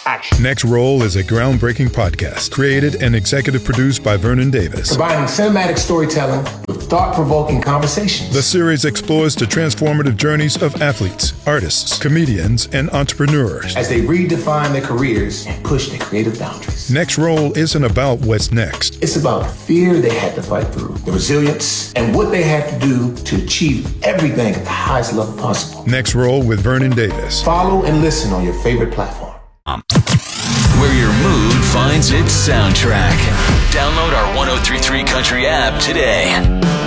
Action. Next Roll is a groundbreaking podcast created and executive produced by Vernon Davis. Combining cinematic storytelling with thought-provoking conversations. The series explores the transformative journeys of athletes, artists, comedians, and entrepreneurs as they redefine their careers and push their creative boundaries. Next Roll isn't about what's next. It's about the fear they had to fight through, the resilience, and what they had to do to achieve everything at the highest level possible. Next Roll with Vernon Davis. Follow and listen on your favorite platform. Where your mood finds its soundtrack. Download our 103.3 Country app today.